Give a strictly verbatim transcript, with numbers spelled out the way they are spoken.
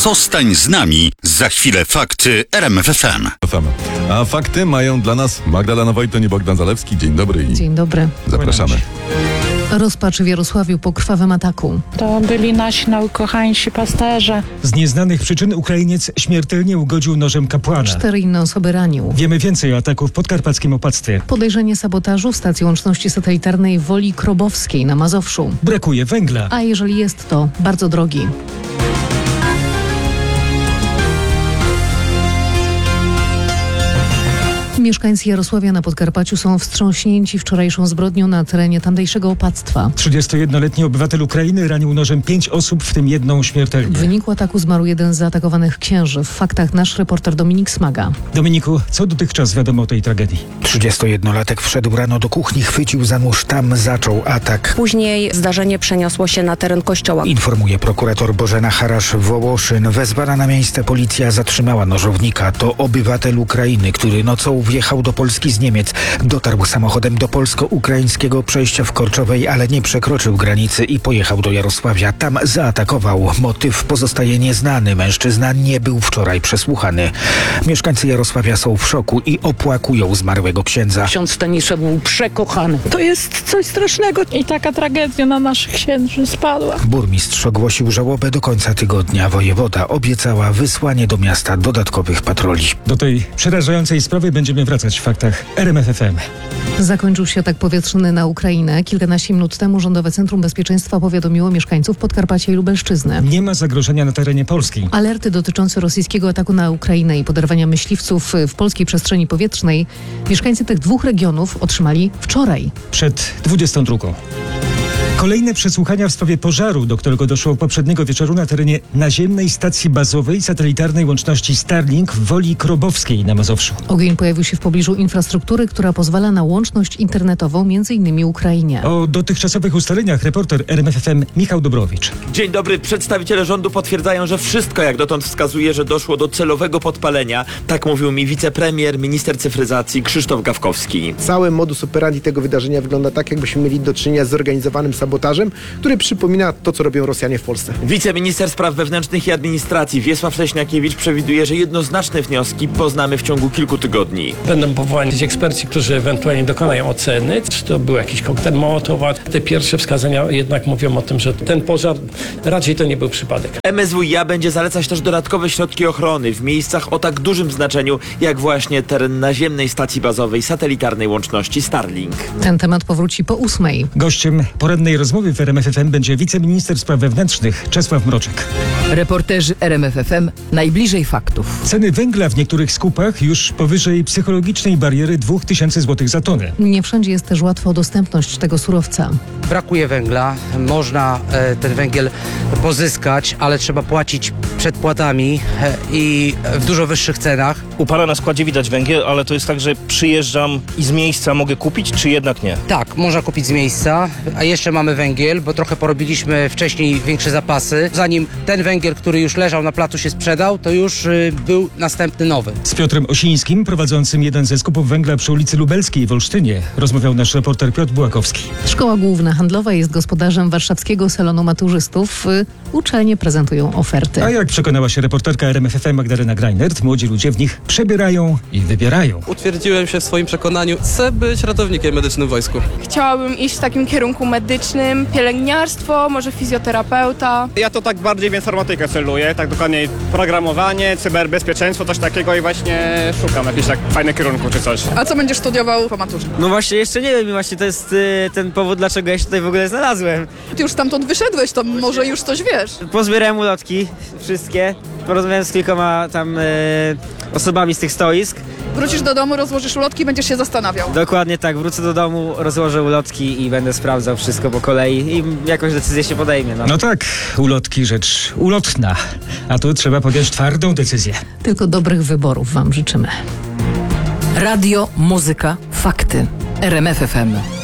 Zostań z nami. Za chwilę fakty R M F F M. A fakty mają dla nas Magdalena Wojton i Bogdan Zalewski. Dzień dobry. I Dzień dobry. zapraszamy. Rozpacz w Jarosławiu po krwawym ataku. To byli nasi najukochańsi pasterze. Z nieznanych przyczyn Ukrainiec śmiertelnie ugodził nożem kapłana. Cztery inne osoby ranił. Wiemy więcej o ataku w podkarpackim opactwie. Podejrzenie sabotażu w stacji łączności satelitarnej w Woli Krobowskiej na Mazowszu. Brakuje węgla. A jeżeli jest, to bardzo drogi. Mieszkańcy Jarosławia na Podkarpaciu są wstrząśnięci wczorajszą zbrodnią na terenie tamtejszego opactwa. trzydziestojednoletni obywatel Ukrainy ranił nożem pięć osób, w tym jedną W śmiertelnie. wyniku ataku zmarł jeden z zaatakowanych księży. W faktach nasz reporter Dominik Smaga. Dominiku, co dotychczas wiadomo o tej tragedii? trzydziestojednolatek wszedł rano do kuchni, chwycił za nóż, tam zaczął atak. Później zdarzenie przeniosło się na teren kościoła. Informuje prokurator Bożena Harasz-Wołoszyn. Wezwana na miejsce policja zatrzymała nożownika. To obywatel Ukrainy, który nocą wjechał do Polski z Niemiec. Dotarł samochodem do polsko-ukraińskiego przejścia w Korczowej, ale nie przekroczył granicy i pojechał do Jarosławia. Tam zaatakował. Motyw pozostaje nieznany. Mężczyzna nie był wczoraj przesłuchany. Mieszkańcy Jarosławia są w szoku i opłakują zmarłego księdza. Ksiądz Stanisław był przekochany. To jest coś strasznego. I taka tragedia na naszych księży spadła. Burmistrz ogłosił żałobę do końca tygodnia. Wojewoda obiecała wysłanie do miasta dodatkowych patroli. Do tej przerażającej sprawy będziemy wracać w faktach R M F F M. Zakończył się atak powietrzny na Ukrainę. Kilkanaście minut temu Rządowe Centrum Bezpieczeństwa powiadomiło mieszkańców Podkarpacia i Lubelszczyzny. Nie ma zagrożenia na terenie Polski. Alerty dotyczące rosyjskiego ataku na Ukrainę i poderwania myśliwców w polskiej przestrzeni powietrznej mieszkańcy tych dwóch regionów otrzymali wczoraj. Przed dwudziestą drugą. Kolejne przesłuchania w sprawie pożaru, do którego doszło poprzedniego wieczoru na terenie naziemnej stacji bazowej satelitarnej łączności Starlink w Woli Krobowskiej na Mazowszu. Ogień pojawił się w pobliżu infrastruktury, która pozwala na łączność internetową między innymi Ukrainie. O dotychczasowych ustaleniach reporter R M F F M Michał Dobrowicz. Dzień dobry. Przedstawiciele rządu potwierdzają, że wszystko jak dotąd wskazuje, że doszło do celowego podpalenia. Tak mówił mi wicepremier, minister cyfryzacji Krzysztof Gawkowski. Cały modus operandi tego wydarzenia wygląda tak, jakbyśmy mieli do czynienia z zorganizowanym sabotażem, który przypomina to, co robią Rosjanie w Polsce. Wiceminister spraw wewnętrznych i administracji Wiesław Leśniakiewicz przewiduje, że jednoznaczne wnioski poznamy w ciągu kilku tygodni. Będą powołani eksperci, którzy ewentualnie dokonają oceny, czy to był jakiś koktajl Mołotowa. Te pierwsze wskazania jednak mówią o tym, że ten pożar raczej to nie był przypadek. M S W iA będzie zalecać też dodatkowe środki ochrony w miejscach o tak dużym znaczeniu, jak właśnie teren naziemnej stacji bazowej satelitarnej łączności Starlink. Ten temat powróci po ósmej. Gościem porannej rozmowy w R M F F M będzie wiceminister spraw wewnętrznych Czesław Mroczek. Reporterzy R M F F M najbliżej faktów. Ceny węgla w niektórych skupach już powyżej psychologicznej bariery dwóch tysięcy złotych za tonę. Nie wszędzie jest też łatwa dostępność tego surowca. Brakuje węgla, można e, ten węgiel pozyskać, ale trzeba płacić przedpłatami e, i w dużo wyższych cenach. U pana na składzie widać węgiel, ale to jest tak, że przyjeżdżam i z miejsca mogę kupić, czy jednak nie? Tak, można kupić z miejsca, a jeszcze mamy węgiel, bo trochę porobiliśmy wcześniej większe zapasy. Zanim ten węgiel, który już leżał na placu się sprzedał, to już y, był następny nowy. Z Piotrem Osińskim, prowadzącym jeden ze skupów węgla przy ulicy Lubelskiej w Olsztynie, rozmawiał nasz reporter Piotr Bułakowski. Szkoła Główna Handlowa jest gospodarzem warszawskiego salonu maturzystów. Uczelnie prezentują oferty. A jak przekonała się reporterka R M F F M Magdalena Greinert, młodzi ludzie w nich przebierają i wybierają. Utwierdziłem się w swoim przekonaniu, chcę być ratownikiem medycznym w wojsku. Chciałabym iść w takim kierunku medycznym, pielęgniarstwo, może fizjoterapeuta. Ja to tak bardziej w informatykę celuję, tak dokładniej programowanie, cyberbezpieczeństwo, coś takiego i właśnie szukam jakichś tak fajnych kierunków czy coś. A co będziesz studiował po maturze? No właśnie jeszcze nie wiem i właśnie to jest y, ten powód, dlaczego ja się tutaj w ogóle znalazłem. Ty już stamtąd wyszedłeś, to może już coś wiesz. Pozbierałem ulotki, wszystkie, porozmawiałem z kilkoma tam y, osobami z tych stoisk. Wrócisz do domu, rozłożysz ulotki i będziesz się zastanawiał. Dokładnie tak, wrócę do domu, rozłożę ulotki i będę sprawdzał wszystko po kolei i jakąś decyzję się podejmie. No, no tak, ulotki rzecz ulotna, a tu trzeba podjąć twardą decyzję. Tylko dobrych wyborów wam życzymy. Radio, muzyka, fakty. R M F F M.